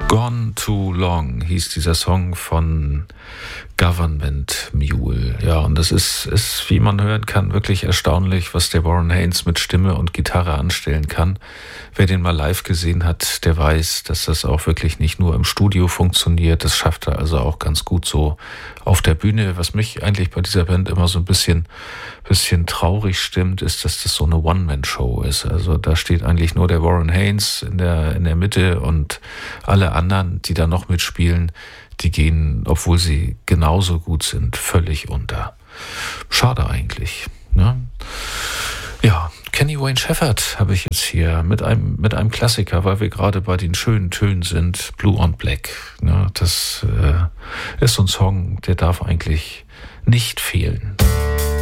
Gone Too Long hieß dieser Song von Government Mule. Ja, und das ist, wie man hören kann, wirklich erstaunlich, was der Warren Haynes mit Stimme und Gitarre anstellen kann. Wer den mal live gesehen hat, der weiß, dass das auch wirklich nicht nur im Studio funktioniert. Das schafft er also auch ganz gut so auf der Bühne. Was mich eigentlich bei dieser Band immer so ein bisschen traurig stimmt, ist, dass das so eine One-Man-Show ist. Also da steht eigentlich nur der Warren Haynes in der Mitte und alle anderen, die da noch mitspielen, die gehen, obwohl sie genauso gut sind, völlig unter. Schade eigentlich. Ne? Ja, Kenny Wayne Shepherd habe ich jetzt hier mit einem Klassiker, weil wir gerade bei den schönen Tönen sind, Blue on Black. Ne? Das ist so ein Song, der darf eigentlich nicht fehlen.